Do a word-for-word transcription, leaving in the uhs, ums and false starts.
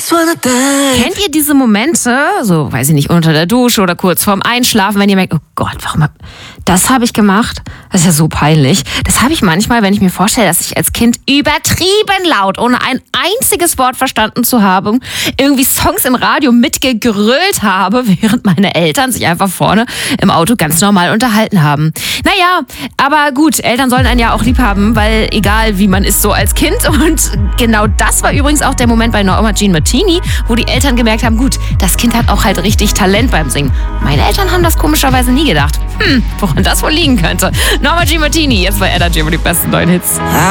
Kennt ihr diese Momente, so weiß ich nicht, unter der Dusche oder kurz vorm Einschlafen, wenn ihr merkt, oh Gott, warum hab, das habe ich gemacht? Das ist ja so peinlich. Das habe ich manchmal, wenn ich mir vorstelle, dass ich als Kind übertrieben laut, ohne ein einziges Wort verstanden zu haben, irgendwie Songs im Radio mitgegrölt habe, während meine Eltern sich einfach vorne im Auto ganz normal unterhalten haben. Naja, aber gut, Eltern sollen einen ja auch lieb haben, weil egal wie man ist so als Kind. Und genau das war übrigens auch der Moment bei Norma Jean Martini, wo die Eltern gemerkt haben, gut, das Kind hat auch halt richtig Talent beim Singen. Meine Eltern haben das komischerweise nie gedacht. Hm, woran das wohl liegen könnte. Norma Jean Martini, jetzt bei Energy über die besten neuen Hits.